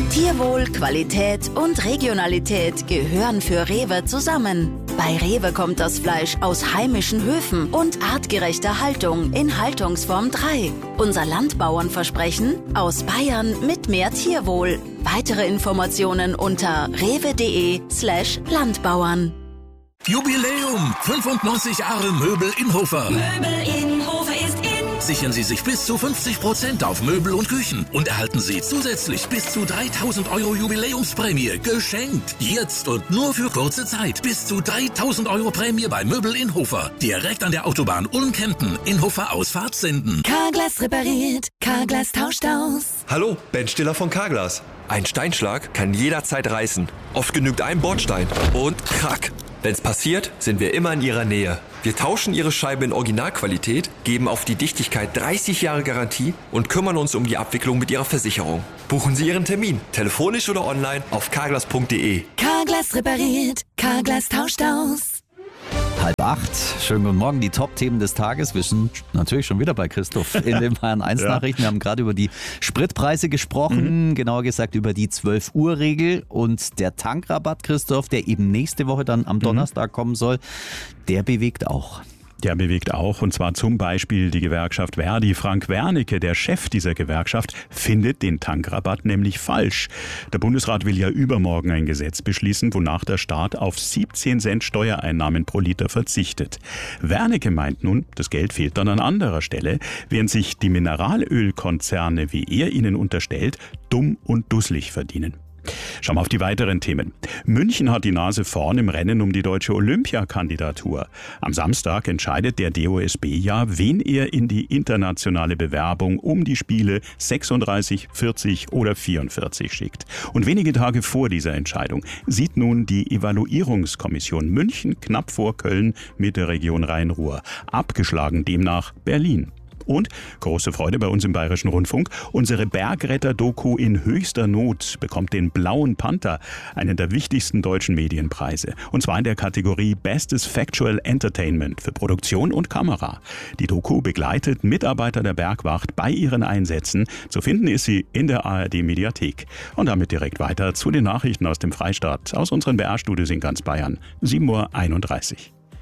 Tierwohl, Qualität und Regionalität gehören für Rewe zusammen. Bei Rewe kommt das Fleisch aus heimischen Höfen und artgerechter Haltung in Haltungsform 3. Unser Landbauernversprechen: aus Bayern mit mehr Tierwohl. Weitere Informationen unter rewe.de/Landbauern. Jubiläum! 95 Jahre Möbel Inhofer. Möbel Inhofer ist in. Sichern Sie sich bis zu 50% auf Möbel und Küchen und erhalten Sie zusätzlich bis zu 3.000 € Jubiläumsprämie geschenkt. Jetzt und nur für kurze Zeit. Bis zu 3.000 € Prämie bei Möbel Inhofer. Direkt an der Autobahn Ulm-Kempten. Inhofer Ausfahrt senden. Carglass repariert, Carglass tauscht aus. Hallo, Ben Stiller von Carglass. Ein Steinschlag kann jederzeit reißen. Oft genügt ein Bordstein und krack. Wenn's passiert, sind wir immer in Ihrer Nähe. Wir tauschen Ihre Scheibe in Originalqualität, geben auf die Dichtigkeit 30 Jahre Garantie und kümmern uns um die Abwicklung mit Ihrer Versicherung. Buchen Sie Ihren Termin, telefonisch oder online auf carglass.de. Carglass repariert, Carglass tauscht aus. 7:30. Schönen guten Morgen. Die Top-Themen des Tages. Wir sind natürlich schon wieder bei Christoph in den Bayern 1 Nachrichten. Wir haben gerade über die Spritpreise gesprochen, genauer gesagt über die 12-Uhr-Regel und der Tankrabatt, Christoph, der eben nächste Woche dann am Donnerstag kommen soll, der bewegt auch. Der bewegt auch, und zwar zum Beispiel die Gewerkschaft Verdi. Frank Wernicke, der Chef dieser Gewerkschaft, findet den Tankrabatt nämlich falsch. Der Bundesrat will ja übermorgen ein Gesetz beschließen, wonach der Staat auf 17 Cent Steuereinnahmen pro Liter verzichtet. Wernicke meint nun, das Geld fehlt dann an anderer Stelle, während sich die Mineralölkonzerne, wie er ihnen unterstellt, dumm und dusselig verdienen. Schauen wir auf die weiteren Themen. München hat die Nase vorn im Rennen um die deutsche Olympiakandidatur. Am Samstag entscheidet der DOSB ja, wen er in die internationale Bewerbung um die Spiele 36, 40 oder 44 schickt. Und wenige Tage vor dieser Entscheidung sieht nun die Evaluierungskommission München knapp vor Köln mit der Region Rhein-Ruhr. Abgeschlagen demnach Berlin. Und, große Freude bei uns im Bayerischen Rundfunk, unsere Bergretter-Doku in höchster Not bekommt den Blauen Panther, einen der wichtigsten deutschen Medienpreise. Und zwar in der Kategorie Bestes Factual Entertainment für Produktion und Kamera. Die Doku begleitet Mitarbeiter der Bergwacht bei ihren Einsätzen. Zu finden ist sie in der ARD-Mediathek. Und damit direkt weiter zu den Nachrichten aus dem Freistaat, aus unseren BR-Studios in ganz Bayern. 7:31 Uhr.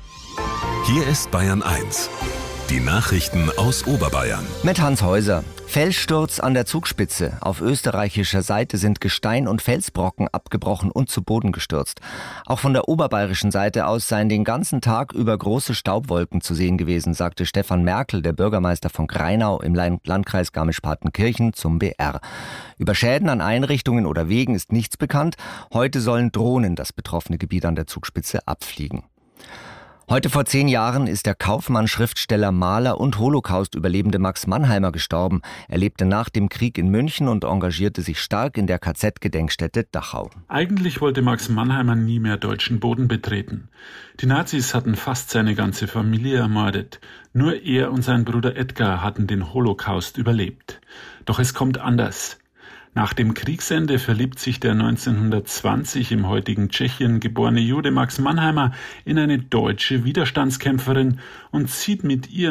Hier ist Bayern 1. Die Nachrichten aus Oberbayern. Mit Hans Häuser. Felssturz an der Zugspitze. Auf österreichischer Seite sind Gestein und Felsbrocken abgebrochen und zu Boden gestürzt. Auch von der oberbayerischen Seite aus seien den ganzen Tag über große Staubwolken zu sehen gewesen, sagte Stefan Merkel, der Bürgermeister von Greinau im Landkreis Garmisch-Partenkirchen, zum BR. Über Schäden an Einrichtungen oder Wegen ist nichts bekannt. Heute sollen Drohnen das betroffene Gebiet an der Zugspitze abfliegen. Heute vor 10 Jahren ist der Kaufmann, Schriftsteller, Maler und Holocaust-Überlebende Max Mannheimer gestorben. Er lebte nach dem Krieg in München und engagierte sich stark in der KZ-Gedenkstätte Dachau. Eigentlich wollte Max Mannheimer nie mehr deutschen Boden betreten. Die Nazis hatten fast seine ganze Familie ermordet. Nur er und sein Bruder Edgar hatten den Holocaust überlebt. Doch es kommt anders. Nach dem Kriegsende verliebt sich der 1920 im heutigen Tschechien geborene Jude Max Mannheimer in eine deutsche Widerstandskämpferin und zieht mit ihr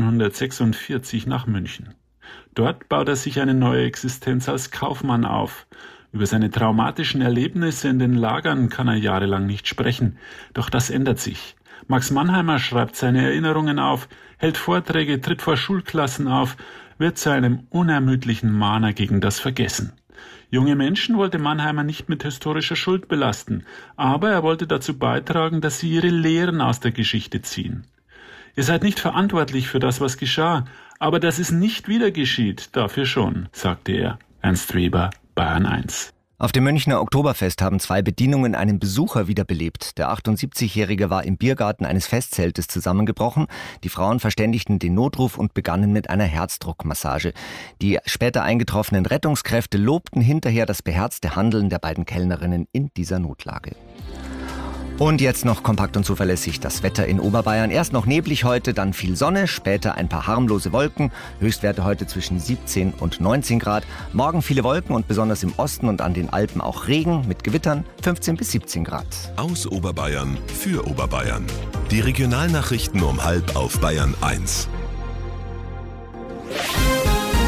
1946 nach München. Dort baut er sich eine neue Existenz als Kaufmann auf. Über seine traumatischen Erlebnisse in den Lagern kann er jahrelang nicht sprechen. Doch das ändert sich. Max Mannheimer schreibt seine Erinnerungen auf, hält Vorträge, tritt vor Schulklassen auf, wird zu einem unermüdlichen Mahner gegen das Vergessen. Junge Menschen wollte Mannheimer nicht mit historischer Schuld belasten, aber er wollte dazu beitragen, dass sie ihre Lehren aus der Geschichte ziehen. Ihr seid nicht verantwortlich für das, was geschah, aber dass es nicht wieder geschieht, dafür schon, sagte er. Ernst Weber, Bayern 1. Auf dem Münchner Oktoberfest haben 2 Bedienungen einen Besucher wiederbelebt. Der 78-Jährige war im Biergarten eines Festzeltes zusammengebrochen. Die Frauen verständigten den Notruf und begannen mit einer Herzdruckmassage. Die später eingetroffenen Rettungskräfte lobten hinterher das beherzte Handeln der beiden Kellnerinnen in dieser Notlage. Und jetzt noch kompakt und zuverlässig das Wetter in Oberbayern. Erst noch neblig heute, dann viel Sonne, später ein paar harmlose Wolken. Höchstwerte heute zwischen 17 und 19 Grad. Morgen viele Wolken und besonders im Osten und an den Alpen auch Regen mit Gewittern 15 bis 17 Grad. Aus Oberbayern für Oberbayern. Die Regionalnachrichten um 12:30 auf Bayern 1.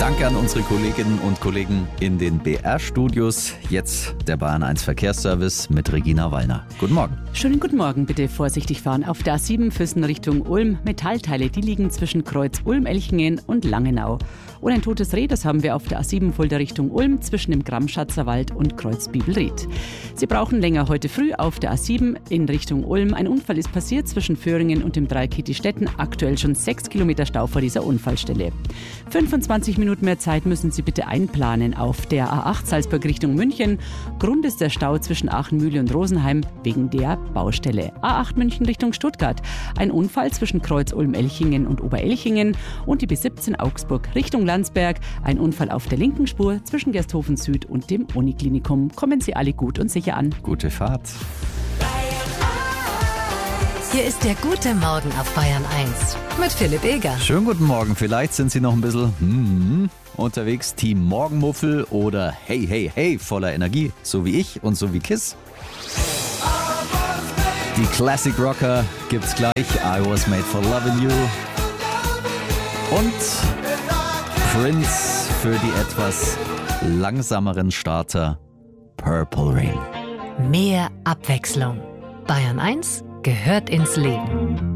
Danke an unsere Kolleginnen und Kollegen in den BR-Studios. Jetzt der Bayern 1 Verkehrsservice mit Regina Wallner. Guten Morgen. Schönen guten Morgen, bitte vorsichtig fahren. Auf der A7 Füssen Richtung Ulm. Metallteile, die liegen zwischen Kreuz Ulm-Elchingen und Langenau. Und ein totes Reh, das haben wir auf der A7 Fulda Richtung Ulm zwischen dem Gramschatzer Wald und Kreuz Bibelried. Sie brauchen länger heute früh auf der A7 in Richtung Ulm. Ein Unfall ist passiert zwischen Föhringen und dem Dreieck Kitti-Stetten. Aktuell schon 6 Kilometer Stau vor dieser Unfallstelle. 25 Minuten mehr Zeit müssen Sie bitte einplanen auf der A8 Salzburg Richtung München. Grund ist der Stau zwischen Aachenmühle und Rosenheim wegen der Baustelle. A8 München Richtung Stuttgart. Ein Unfall zwischen Kreuz Ulm-Elchingen und Oberelchingen und die B17 Augsburg Richtung Landsberg. Ein Unfall auf der linken Spur zwischen Gersthofen Süd und dem Uniklinikum. Kommen Sie alle gut und sicher an. Gute Fahrt. Hier ist der gute Morgen auf Bayern 1 mit Philipp Eger. Schönen guten Morgen. Vielleicht sind Sie noch ein bisschen unterwegs. Team Morgenmuffel oder hey, hey, hey, voller Energie. So wie ich und so wie Kiss. Die Classic Rocker gibt's gleich. I Was Made for Loving You. Und Prince für die etwas langsameren Starter Purple Rain. Mehr Abwechslung. Bayern 1 gehört ins Leben.